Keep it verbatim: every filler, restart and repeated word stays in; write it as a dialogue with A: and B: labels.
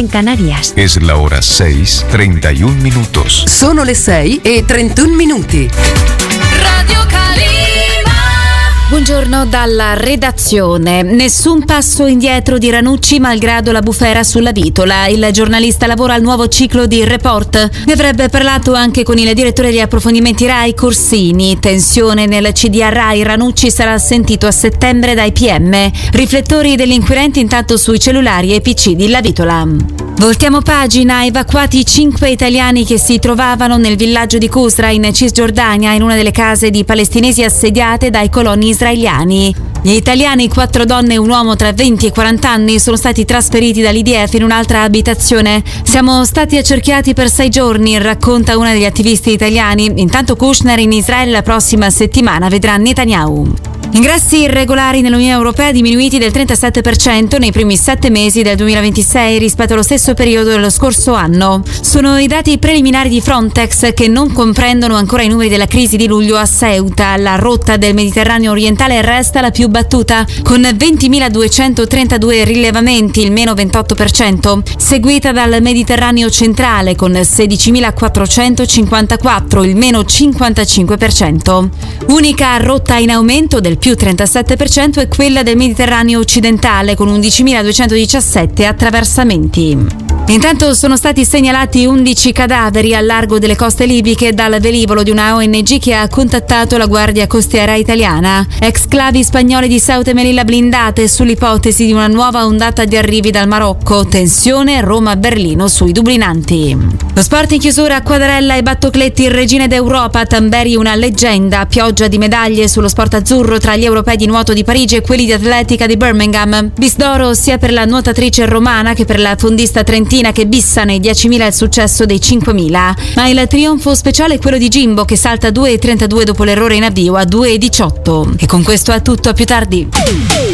A: en Canarias.
B: Es la hora seis, treinta y un minutos.
C: Sono le sei e trentuno minuti.
D: Radio Calima.
E: Buongiorno dalla redazione. Nessun passo indietro di Ranucci malgrado la bufera sulla vitola. Il giornalista lavora al nuovo ciclo di Report. Ne avrebbe parlato anche con il direttore di approfondimenti Rai Corsini. Tensione nel C D A Rai. Ranucci sarà sentito a settembre dai P M. Riflettori degli inquirenti intanto sui cellulari e P C di La Vitola. Voltiamo pagina, evacuati cinque italiani che si trovavano nel villaggio di Qusra in Cisgiordania, in una delle case di palestinesi assediate dai coloni israeliani. Gli italiani, quattro donne e un uomo tra venti e quaranta anni, sono stati trasferiti dall'I D F in un'altra abitazione. Siamo stati accerchiati per sei giorni, racconta una degli attivisti italiani. Intanto Kushner in Israele la prossima settimana vedrà Netanyahu. Ingressi irregolari nell'Unione Europea diminuiti del trentasette per cento nei primi sette mesi del duemilaventisei rispetto allo stesso periodo dello scorso anno. Sono i dati preliminari di Frontex che non comprendono ancora i numeri della crisi di luglio a Ceuta. La rotta del Mediterraneo orientale resta la più battuta, con ventimiladuecentotrentadue rilevamenti, il meno ventotto per cento, seguita dal Mediterraneo centrale con sedicimilaquattrocentocinquantaquattro, il meno cinquantacinque per cento. Unica rotta in aumento del più trentasette per cento è quella del Mediterraneo occidentale con undicimiladuecentodiciassette attraversamenti. Intanto sono stati segnalati undici cadaveri al largo delle coste libiche dal velivolo di una O N G che ha contattato la Guardia Costiera italiana. Exclavi spagnole di Ceuta e Melilla blindate sull'ipotesi di una nuova ondata di arrivi dal Marocco. Tensione Roma-Berlino sui dublinanti. Lo sport in chiusura, Quadarella e Battocletti, regine d'Europa, Tamberi una leggenda, pioggia di medaglie sullo sport azzurro tra gli europei di nuoto di Parigi e quelli di atletica di Birmingham. Bis d'oro sia per la nuotatrice romana che per la fondista trentina che bissa nei diecimila il successo dei cinquemila. Ma il trionfo speciale è quello di Jimbo che salta due e trentadue dopo l'errore in avvio a due e diciotto. E con questo è tutto, a più tardi.